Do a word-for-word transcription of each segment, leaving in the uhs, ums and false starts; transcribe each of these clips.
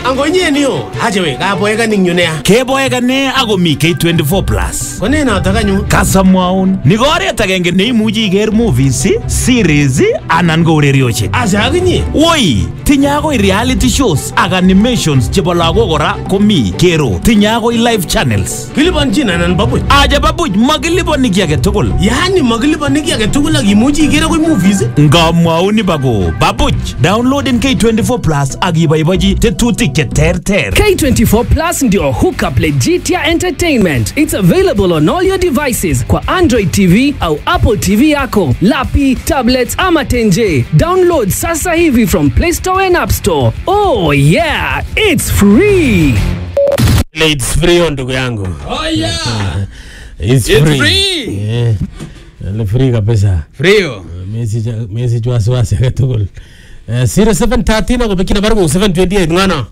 Angonye niyo. Haje we kaboeka ning yunea. Keboeka ne ako mi K twenty-four plus. Kone na takanyu. Kasamwaun. Ni oret agenge neimuchi iker movies, series anan ko urerioshek. Asa akinye. Woi, tinye akoi reality shows ak animations chebo lagok kora komi kero. Tinye akoi live channels. Kilipanchin anan babuch. Aja babuch makilipani kiy age tugul. Yani makilipani kiy age tugul ak imuchi iker akoi movies. Ngamwaun bako babuch. Downloaden K twenty-four plus ak iboibochi tetutik che terter. K twenty-four plus ndio hookup legitia entertainment. It's available on all your devices kwa Android T V au Apple T V yako, lapi, tablets ama tenje. Download sasa hivi from Play Store and App Store. Oh yeah, it's free. It's free on ndugu yangu. Oh yeah. It's, It's free. free. Yeah. Ni free kabisa. Free. Message message wasiwasi akatugul. zero seven one three na kubekina baru seven two eight ngana.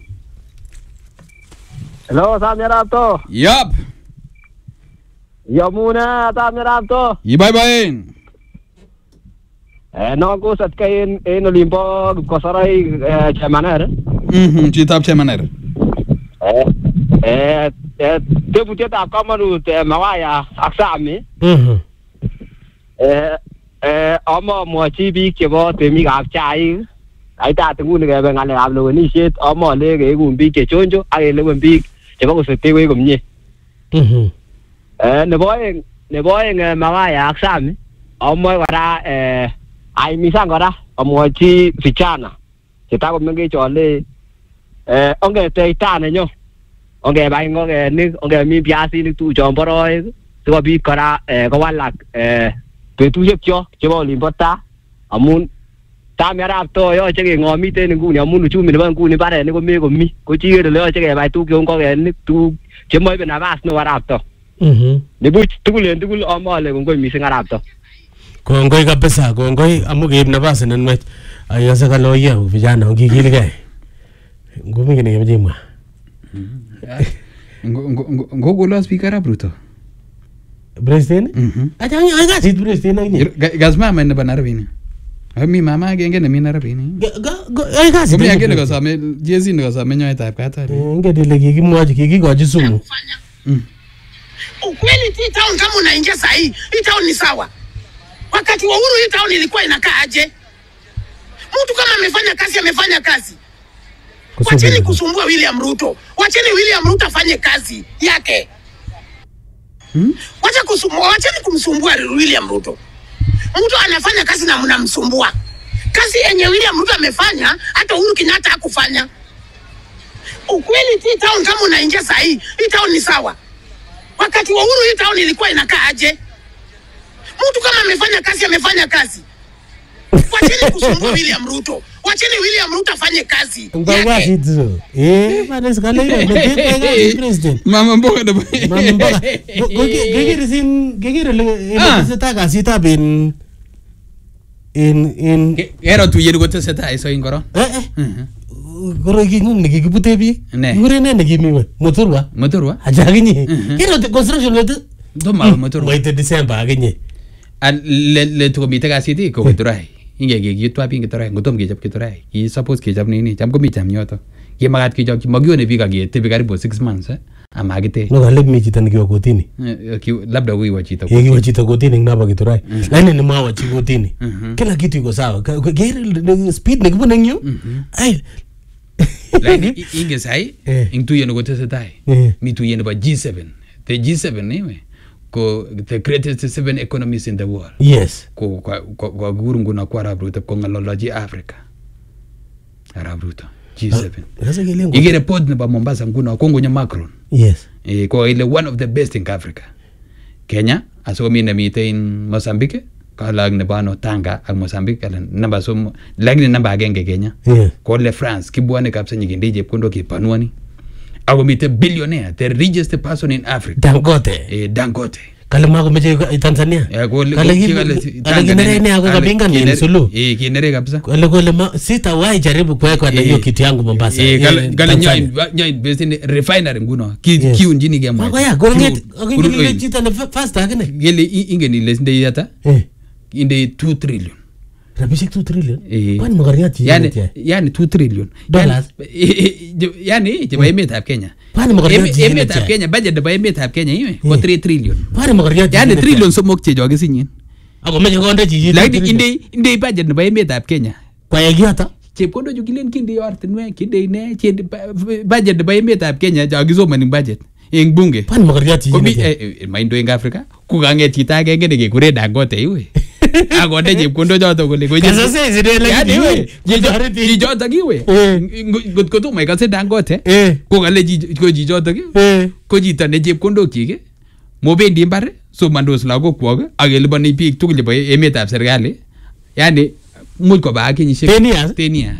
Hello, Samir Rapto. Yup. Yamuna, Samir Rapto. Bye bye. Eh, no ko sat kay en Olimpo kosaray chamaner. Mhm, chitap chamaner. Eh, eh, eh, deputy ta kamarut mawaya aksami. Mhm. Eh, eh, ama mwachi biik chebo temikab chaik. Ai ta nguni kebe ngalekab lewenishet, ama le keegun biik che chonjo ak elewen biik chebo kosetewei komie. Mhm. Eh, nebo oeng, nebo oeng mawaya aksami. Ama kora eh ai misan kora amwachi vijana chetako mengech ole eh ongetei tane nyo ongebai ngokenik ongemi piasinik tu chon boroik sikobit kora eh kowalak eh betusiek chok chebo olimbo ta amun Samir Rapto yoche kengomiten nguni amun uchumi nebo nguni barenik komi komi ko chikere le yoche kebai tuguk cheu ngokenik tuguk chemoibe nafas nebo Rapto. Mhm. Nibuch tugul en tugul amole kongoi mising Rapto. Kongoi kabisa, kongoi amu keib nafasi nenwech. Ayose kaloya vijana ngikilgei. Ngumi kene kemjimwa. Ngokulo speaker up Ruto. President? Mhm. Acha ay kasit president akini. Gas mama ne banarabini. Ami mama agenge ne minarabini. Ay kasit. Komi agenge kasame jezi ne kasame nyoetab katari. Ngedile kikimwachi kikikochi sumu. Ukweli hii town kama unaingia saa hii, hii town ni sawa. Wakati wa uhuru hii town ilikuwa inakaa aje? Mtu kama amefanya kazi amefanya kazi. Wacheni kusumbua William Ruto. Wacheni William Ruto afanye kazi yake. Hmm? Wacha kusumbua, wacheni kumsumbua William Ruto. Mtu anafanya kazi na mnamsumbua. Kazi yenye William Ruto amefanya hata Uhuru Kenyatta hakufanya. Ukweli hii town kama unaingia saa hii, hii town ni sawa. Wakati wa uhuru hii town ilikuwa inakaa aje? Mtu kama amefanya kazi amefanya kazi. Wacheni kusumbua William Ruto. Wacheni William Ruto afanye kazi. Ngwa hizo. Eh, bana sikale ile ndio president. Mama mboga ndo. Mama mboga. Gegere sin gegere le seta kasita bin in in Ero tu yenu gote seta iso ingoro. Eh eh. Goro kingung nikikibute bi. Ngure ne nikimiwe. Motorwa. Motorwa. Ajaginye. Kero construction letu. Doma motorwa. Wait December aginye. Al le le to komite kasiti ko goturai. Inge ge gitwa pinge torai ngotom kechop ketorai. Ki suppose kechop nini? Cham komi cham yoto. Ki magat kechop magione biik age tebi karibu six months eh. Ama agite. No galib mi chito nikiwa kotini. Labda wewe wa chito. Yeye wa chito kotini ngaba kitorai. Lakini ni mawa chi kotini. Kila kitu iko sawa. Gere speed nikibune ngyo. Ai. Lakini inge sai ingtu yeno gotesetai. Mi tu yeno ba G seven. The G seven anyway. Ko the greatest seven economies in the world. Yes. Ko kwa kwa guru nguna kwa Arab Ruto ko ngalology Africa. Arab Ruto G seven. Igere pod ne ba Mombasa nguna ko ngonya Macron. Yes. Eh ko ile one of the best in Africa. Kenya aso mi na mite in Mozambique ka lag ne bano Tanga ak Mozambique kala namba so lag ne namba agenge Kenya. Yeah. Ko le France kibwane kapsa nyiginde je kondo ki panuani. Ako mite billionaire, the richest person in Africa. Dangote. Eh, Dangote. Kale mako meche Tanzania. Ya kole kale kinere ne ako kabinga ni Suluhu. Eh, kinere kabisa. Kale kole sita wai jaribu kuweka na hiyo kitu yangu Mombasa. Eh, kale kale nyai nyai based in refinery nguno. Ki kiu njini ke mwa. Mako ya gonget, gonget chita na fast akene. Gele ingeni lesinde yata. Eh. Inde two trillion. Rabishek two trillion. Eh. Kwani magariat chi Yani yani. yani two trillion. Dollars. Yani- Yani chebo emetab Kenya. Kwani magariat chi yani. Emetab Kenya budget nebo emetab Kenya iwe ko three trillion. Kwani magariat chi. Yani trillion somok checho kisinyin. Ako meche konde chi. Lakini inde inde budget nebo emetab Kenya. Kwa yegiyata. Chepkondo chu kilen kinde ortinwek kinde ne chendi budget nebo emetab Kenya cho kisomani budget eng bunge. Kwani magariat chi Komi yani. maindo eng Africa ku kanget chito agenge nekekure Dangote iwe. Akonde chepkondo choto kole ko Kasase zile yani iwe lakini. chichoto kiwe ngot ko tomo ikase Dangote Eh. ko kale ko chichoto Eh. ko chito ne chepkondok chik mobendi mbar somandos lagokwok ak kelipani biik tugul chebo emetab serikali yani much koba ak kenyisiek ten years. ten years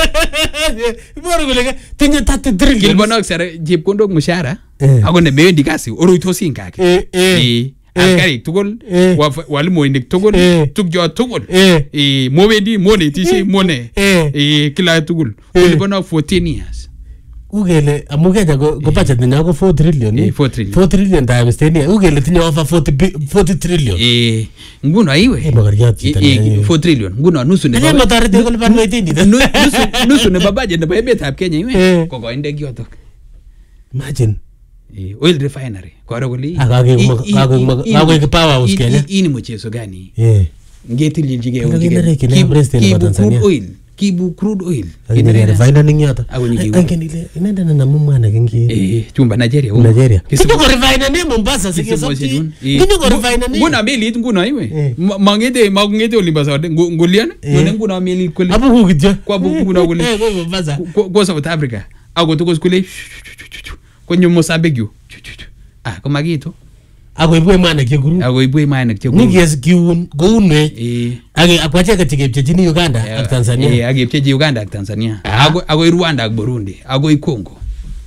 Bora kule tinye thirty trillion. kelipanok sere chepkondok mushahara Eh. ako nemewendi kasi oruitosi ing kake Eh, eh. askarik tugul Eh. waf- walimuinik tugul Eh. tukjo tugul Eh. Eh, mowendi monetishei mone Eh. Eh, kila tugul Eh. kolipanok fourteen years Ugele amu Kenya ko ko budget ninya ko four trillion. Eh, four trillion. four trillion times ten years. Ugele tinye over forty bi- forty trillion. Eh, nguno iwe Eh, magariat chito Eh, eh, ne- four trillion nguno nusu nebo Ane matarete kolipan weitini. Nu- nusu- nusu nebo budget nebo emetab Kenya iwe Eh. ko koinde kiotok Imagine. Eh, oil refinery koro kole Ah, kakoek ma- kakoek ma- kakoek powerhouse Kenya. ini mchezo gani Eh. ngetililchige Kile kinere kile president wa Tanzania. oil kibu crude oil Akine Kinere- refiner ning yoto. Ako nyikiwa. Angen ile inenda na namu mwana kingi. eh chumba Nigeria huko. Nigeria. Kisimu- Kinyo ko refiner ne Mombasa kisimu sikesopti. chejun. Eh, Kinyo ko refiner ne. nguno melit nguno iwe Eh. Ma- mangete makungete olimba sode ngo- ngolian Eh. ngone nguno melit kole Abu hu kityo. Kwa bu- nguno kole. Eh, ko Mombasa. Ko- ko South Africa ako tukos kule kwenye Mozambique yu ah koma kitu Ako ibwe mwana kekuru. ako ibwe mainik che Nikes kiun kounwe. eh Ake akwache kechekepchechini Uganda ak Tanzania. eh akepchechi Uganda ak Tanzania Ah. ako ako Rwanda ak Burundi ako Congo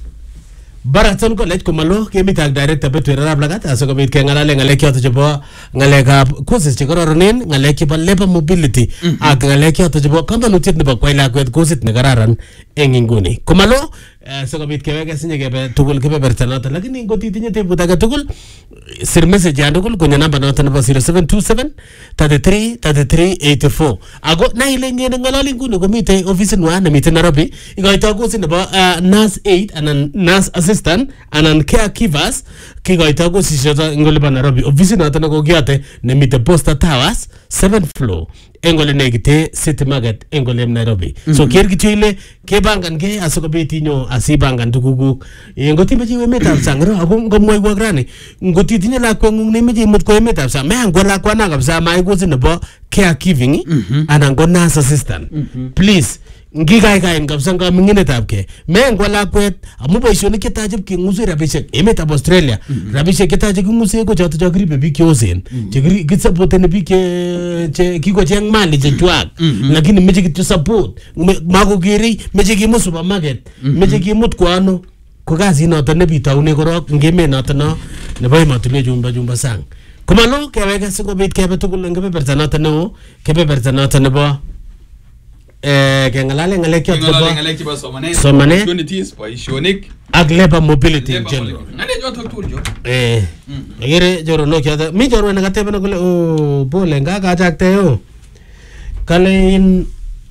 Baraton College komalo kemit ak director betwe rarab lagat asikobit kengalale ngalek choto chebo ngalekab courses chekororonen ngalek chebo labor mobility ak ngalek choto chebo kamanutiet nebo kwai lakwet coursit nekararan eng inguni komalo sikobit keweke sinye kebe tugul kebeberta noto lakini ngot itinye tebut age tugul sir message yan tugul kwenye namba noto nebo zero seven two seven thirty-three thirty-three eighty-four ako na ile ngene ngalali nguni komite ofisit nwa nemite Nairobi ikoito course nebo uh, nurse aid anan nurse assistant anan caregivers kikoito course choto ngolipa Nairobi ofisit noto nekokiyote nemite Posta Towers seventh floor engole negite City Market engole Nairobi so ker kityo ile kebangan ke asikobit inyo asibangan tugukuk ngot imeche iwe emetab sang ro ako ngomwoiwok rani ngot itinye lakweng'ung neimeche imut kwa emetab sang mean kwa lakwana kabisa mai course nebo caregiving anan ko nurse assistant please ngikaikain kabisa kaming'inetab ke mean kwa lakwet amu boisionik chetachep keng'use rabisiek emetab Australia rabisiek chetache king'use ko choto cho kiribe biik cheosen kisupporteni biik che kikocheng mali chechwak lakini meche kityo support makokeri meche kimut supermarket meche kimut kwa ano ko kasit noto nebitoune korok eng emet noto no nebo emotinwek chumba chumba sang komalo keweke sikobit kebe tugul eng kebeberta noto neo kebeberta noto nebo eh kengalale ngalek choto ngolole chebo ngalek chebo somanet somanet opportunities boisionik ak labor mobility in general ngale joto tugul jo eh agere choronok choto mi chorwa nekatebena kole oh pole ngakachakte yo kale in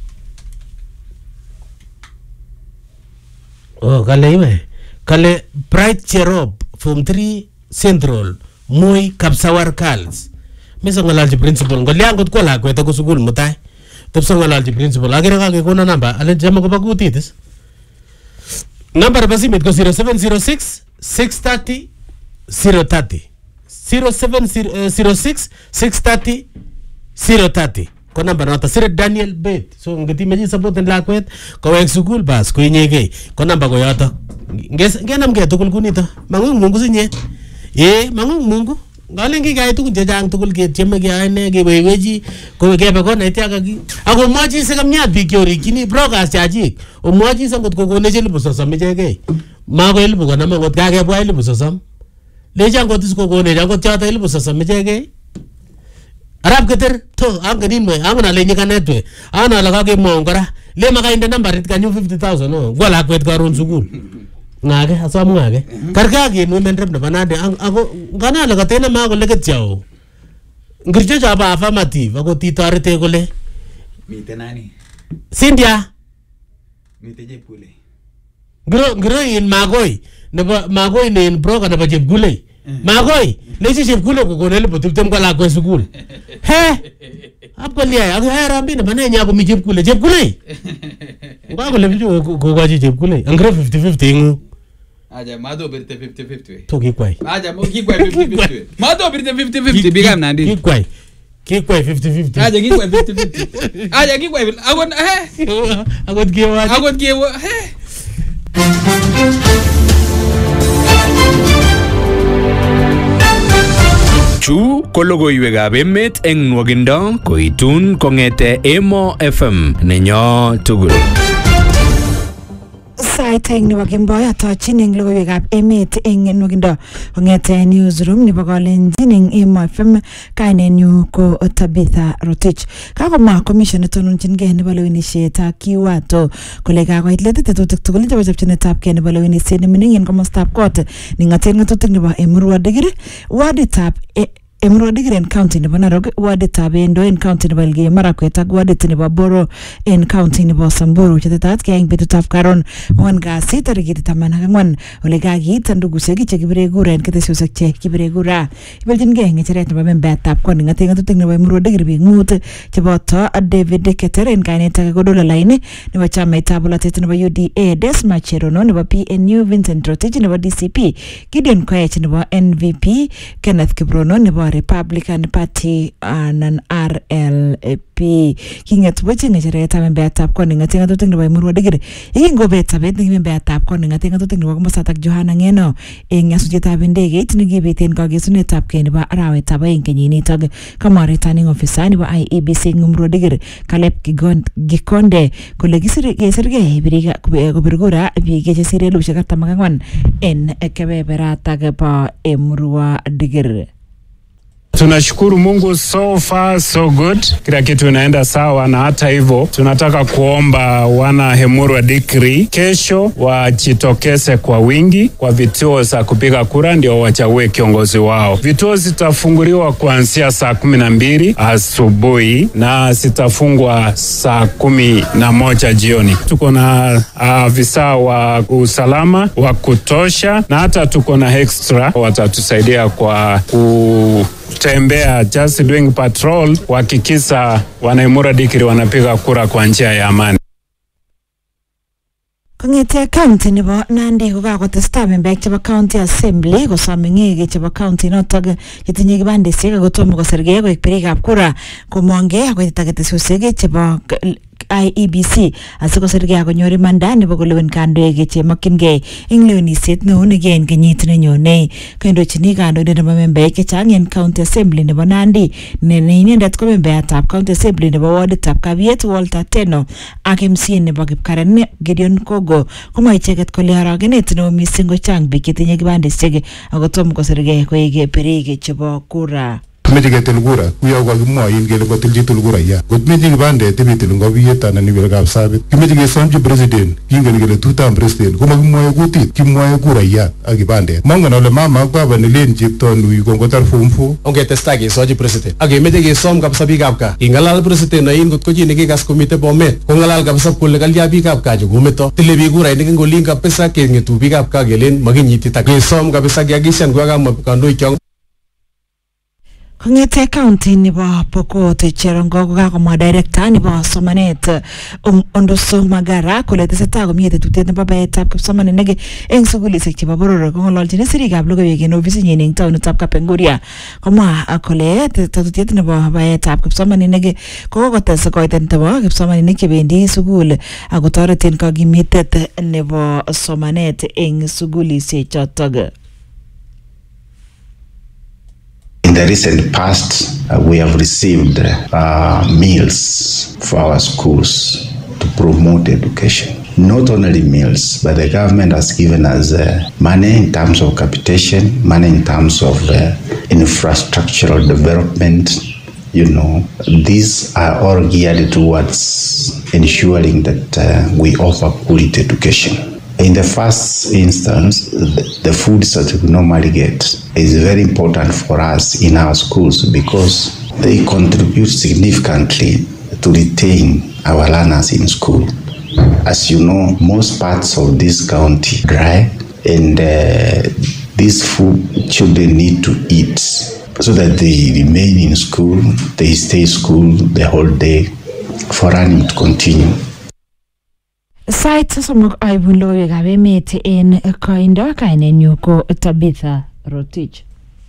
oh kale iwe kale Bright Cherop form three Central Moi Kapsawar Girls mesa ngalalchi principal ngoliangot kwa lakwet ako sukul mutai tepso ngalalchi principal agere kakekona namba ale jama koba kutitis namba nebo simet ko zero seven zero six six thirty zero thirty zero seven zero six six thirty zero thirty ko namba noto sire Daniel Bet so ngati meji support lakwet kowek sukul bas ko inyegei ko namba ko yoto ngenam ke tugul kunito mangung Mungu sinye eh mangung Mungu ngalen ki kay tugun chechang tugul ketieme keyai ne kewewechi ko kebe ko naitya kaki ako mwachi se kamnyat biik chorikini brokers chachik omwachi se ngot kokone elipu sosom ichegei mako elipu konom ngot kakebwa elipu sosom lecha ngot is kokone ngot choto elipu sosom ichegei arab keter to angenin mwe angen ale nyikanetwe ana ala kakemwaun kora le makainde nambarit kanyu fifty thousand no ngwa lakwet karon sukul ngage asom ngage karka ke no men rep nebo nade ako ngana la katena ma kole ketyao ngirjo chaba affirmative ako ti torete kole Mite nani? Cynthia. Mite Chepkule. Ngro ngro in Magoi. Nebo Magoi ni in broker nebo Chepkule. Magoi, lechi Chepkule kokone lipo tiptem kwa lakwe sukul. He? Hapo liya, ako hai rambi na bana nya komi Chepkule. Chepkule. Ngwa ko lebi ko kwaji Chepkule. Angro fifty fifty ingu. Aja mado birte fifty fifty. To kikwai. Aja mo kikwai fifty fifty. Mado birte fifty fifty bigam nandi. Kikwai. Kikwai fifty fifty. Aja kikwai fifty fifty. Aja kikwai agon he. Agon kiwa. Agon kiwa he. Chu ko logoiwekab emet eng nwogindo koitun kong'ete Emo F M nenyo tugul. Sait eng nebo kemboi atochin eng logoiwekab emet eng nwogindo kong'ete newsroom nebo Kalenjin eng Emo F M. Kainenyu ko Tabitha Rotich. Kakomwa commission netononchingei nebo lewenisiet ak Kiwato kole kakoit let tetutik tugul chebo chepchinetabgei nebo lewenisiet nemining eng komostab kot ning'aten ng'atutik nebo Emurua Dikir, waditab Emurua Dikir en county nebo Narok, waditab Endo en county nebo Elgeyo Marakwet ak wadit nebo Boro en county nebo Samburu. Chetetat keyai eng betutab karon wan kasit tarikit taman ak ang'wan ole kakiit ndugusiek chekibire kura en ketesiosiek che kibire kura. Ibeljingei ng'echeret nebo membeatab kot ning'aten ng'atutik nebo Emurua Dikir biik mut cheboto David Keter en kainet age ko Dola Laini nebo chamaitab bolotet nebo U D A, Desma Cherono nebo P N U, Vincent Rotich nebo D C P, Gideon Koech nebo N V P, Kenneth Kiprono nebo Republican Party anan R L P. King'et buch ng'echeretab membeatab kot ning'aten ng'atutik nebo Emurua Dikir yekingobet sabet ne membeatab kot ning'aten ng'atutik nebo komosatak Johana Ngeno eng nyasutietab ndegeit nekibit en kagesunetab kei nebo arawetab oeng kenyinitok. Kamwa returning officer nebo I E B C eng Emurua Dikir Caleb Gikonde kole kesirgei birik kobir kura biik chesire elibushek artam ak ang'wan en kebeberatak bo Emurua Dikir. Tunashukuru Mungu, so far so good, kila kitu inaenda sawa, na hata hivyo tunataka kuomba wana Emurua Dikir kesho wajitokeze kwa wingi kwa vituo za kupiga kura ndio wachague kiongozi wao. Vituo zitafunguliwa kuanzia saa kumi na mbili asubuhi na zitafungwa saa kumi na moja jioni. Tuko na afisa uh, wa usalama wa kutosha na hata tuko na extra watatusaidia kwa ku tembea, just doing patrol kuhakikisha wana Emurua Dikir wanapiga kura kwa njia ya amani. Kong'ete county nebo Nandi kokakotestai membeek chebo county assembly kosome ng'ege chebo county notok chetinye kibandesiek ako tomo kosirgei koek birikab kura komongei akoitita ketesiosiek chebo I E B C asikosirgei akonyor imanda nebo kolewen kandoik chemokyingei eng lewenisiet neo nekiyai en kenyit nenyone. Kandochini kandoindet nebo membeek chechang en county assembly nebo Nandi ne inendet ko membeatab county assembly nebo waditab Kabiet Walter Teno ak M C nebo Kipkaren Gideon Kogo komwa icheket kole aragenet neo missing kochang biik chetinye kibandesiek ako tomo kosirgei koek birik chebo kura. Kimeche ketil kura kuyo kakimwoin kele kotil chitugul kura ya kotmeche kibandet ibitil ngobiyet anan ibelekab sabit. Kimeche kesomchi president kingen kele two term president komakimwoe kutit, kimwoe kura ya ak kibandet. Mongen ole mama ak baba nilen cheptonui kongotar form four ongetestai kesochi president ak kemeche kesom kabisa biikab gaa ing'alal president ain kot ko chi nekikas komite Bomet kong'alal kabisa kole kalya biikab gaa chekometo tile biik kurainik eng olin kabisa keng'etu biikab gaa kelen makinyiti tak kesom kabisa kiakishan kuakamwa kandoik. Kong'ete county nebo Pokot Cherongo kokakomwa director nebo somanet Ondoso Magara kole tesetai komie tetutiet nebo baetab kipsomaninik eng sukulisiek chebo boror. Kong'ololchin sirikab logoiwek en ofisinyin eng taonitab Kapenguria komwa kole tetutiet nebo baetab kipsomaninik kokotes koitet nebo kipsomaninik chebendi sukul ako toreten kakimitet nebo somanet eng sukulisiek chotok. In the recent past, uh, we have received uh, meals for our schools to promote education. Not only meals, but the government has given us uh, money in terms of capitation, money in terms of uh, infrastructural development. You know, these are all geared towards ensuring that uh, we offer quality education. In the first instance, the foods that we normally get is very important for us in our schools because they contribute significantly to retain our learners in school. As you know, most parts of this county dry, and uh, these food children need to eat so that they remain in school, they stay school the whole day for running to continue. Sait somok aibun logoiwekab emet en koindo, kainenyu ko Tabitha Rotich.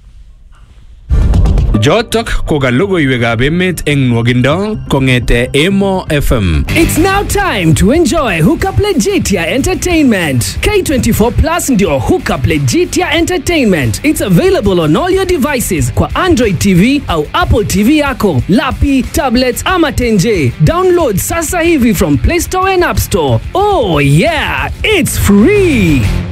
Jotok ko ka logoiwekab emet eng nwogindo kongete Emo F M. It's now time to enjoy Hookup Legitia Entertainment. K twenty-four Plus ndio Hookup Legitia Entertainment. It's available on all your devices kwa Android T V au Apple T V yako, lapi, tablets ama tenje. Download sasa hivi from Play Store and App Store. Oh yeah, it's free.